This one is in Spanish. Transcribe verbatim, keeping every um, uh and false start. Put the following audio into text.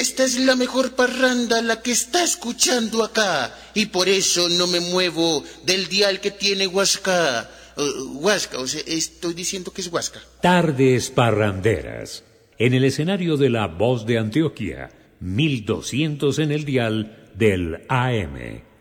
esta es la mejor parranda la que está escuchando acá, y por eso no me muevo del dial que tiene Huasca. Uh, Huasca, o sea, estoy diciendo que es Huasca. Tardes parranderas, en el escenario de La Voz de Antioquia, mil doscientos en el dial del A M.